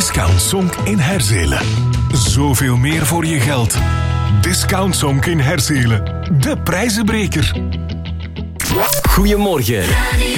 Discount Sonk in Herzelen. Zoveel meer voor je geld. Discount Sonk in Herzelen. De prijzenbreker. Goedemorgen.